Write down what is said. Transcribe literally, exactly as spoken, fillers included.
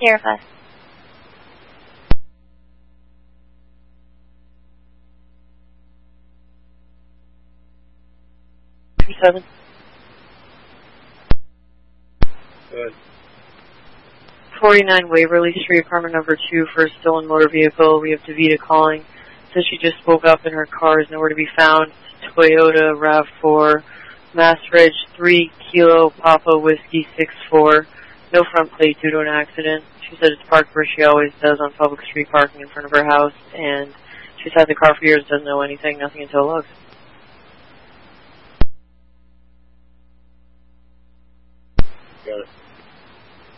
care of us. Two seven. Good. forty-nine Waverly Street, apartment number two, for a stolen motor vehicle. We have Davita calling. Says she just woke up and her car is nowhere to be found. Toyota RAV four, Mass Reg three Kilo Papa Whiskey six four. No front plate due to an accident. She said it's parked where she always does on public street parking in front of her house, and she's had the car for years, doesn't know anything, nothing until it looks.